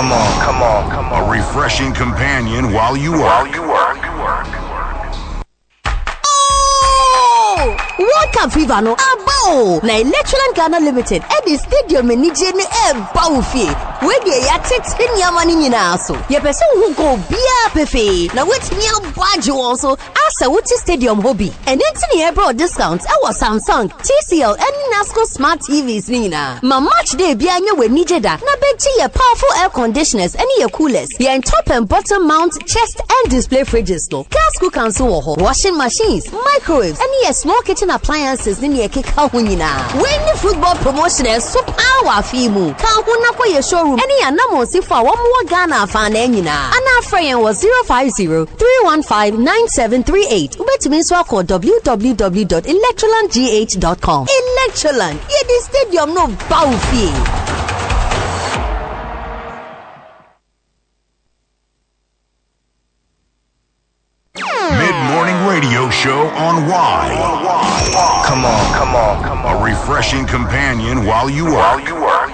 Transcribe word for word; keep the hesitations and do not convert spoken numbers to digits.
Come on, come on, come on. A refreshing companion while you work. While you work. Oh! World Cup fever no abo. Na Electroland Ghana Limited at the stadium ni je ni e ba wo fie. We dey ya tete nyama ni nyina so. Ye pese wo go bia pefe. Na wetimi abage won so asa wuti stadium hobby. And enti ne bro discounts e was Samsung, T C L and Nasco smart T Vs ni nyina. Ma match day bia nya we ni jeda. Na beti ye powerful air conditioners and ye coolers. Ye en top and bottom mount chest and display fridges no. Gas cookers wo ho. Washing machines, microwaves and ye small kitchen appliances ni ye keka ho nyina. When the football promotion is so power fimu. Ka ho na kwa ye showroom any anamo si for one more Ghana fan nyina. Ana friend was zero five zero, three one five, nine seven three eight. Ubetumi so call w w w dot electroland g h dot com. Electroland, ye the stadium no bow fee. Mid-morning radio show on Y. Come on, come on, come on. A refreshing companion while you work. While you work.